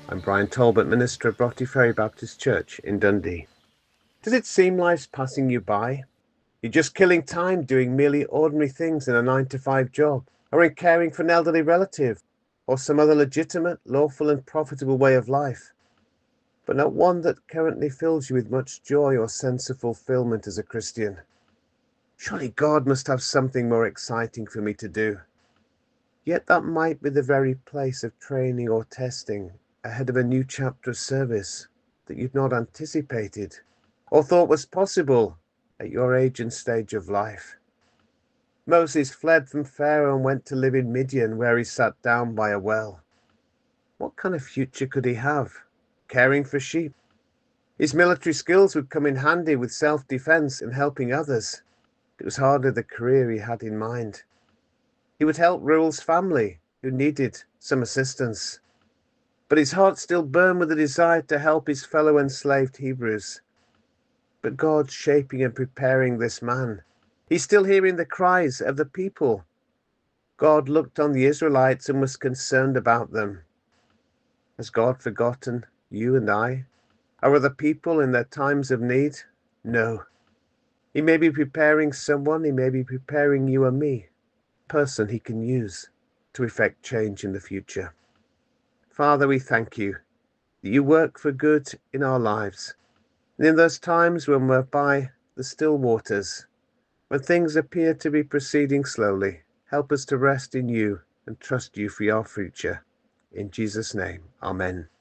I'm Brian Talbot, minister of Broughty Ferry Baptist Church in Dundee. Does it seem life's passing you by? You're just killing time doing merely ordinary things in a 9-to-5 job, or in caring for an elderly relative, or some other legitimate, lawful and profitable way of life, but not one that currently fills you with much joy or sense of fulfillment as a Christian. Surely God must have something more exciting for me to do. Yet that might be the very place of training or testing ahead of a new chapter of service that you'd not anticipated or thought was possible at your age and stage of life. Moses fled from Pharaoh and went to live in Midian, where he sat down by a well. What kind of future could he have? Caring for sheep. His military skills would come in handy with self-defense and helping others. It was hardly the career he had in mind. He would help Reuel's family, who needed some assistance. But his heart still burned with the desire to help his fellow enslaved Hebrews. But God's shaping and preparing this man. He's still hearing the cries of the people. God looked on the Israelites and was concerned about them. Has God forgotten you and I? Our other people in their times of need? No. He may be preparing someone, he may be preparing you and me, a person he can use to effect change in the future. Father, we thank you that you work for good in our lives. And in those times when we're by the still waters, when things appear to be proceeding slowly, help us to rest in you and trust you for our future. In Jesus' name, amen.